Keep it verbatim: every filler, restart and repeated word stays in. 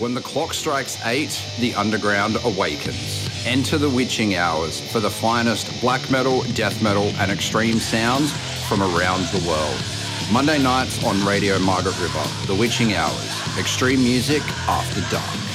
When the clock strikes eight, the underground awakens. Enter the witching hours for the finest black metal, death metal and extreme sounds from around the world. Monday nights on Radio Margaret River, The Witching Hours, extreme music after dark.